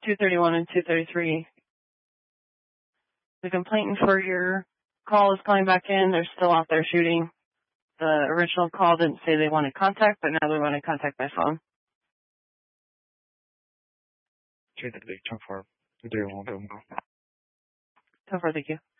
231 and 233. The complainant for your call is calling back in. They're still out there shooting. The original call didn't say they wanted contact, but now they want to contact by phone. 234, 231, 10-4, thank you.